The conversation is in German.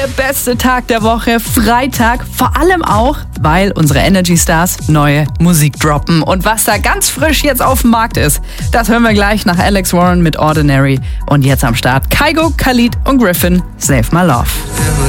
der beste Tag der Woche, Freitag. Vor allem auch, weil unsere Energy Stars neue Musik droppen. Und was da ganz frisch jetzt auf dem Markt ist, das hören wir gleich nach Alex Warren mit Ordinary. Und jetzt am Start Kygo, Khalid und Griffin, Save My Love.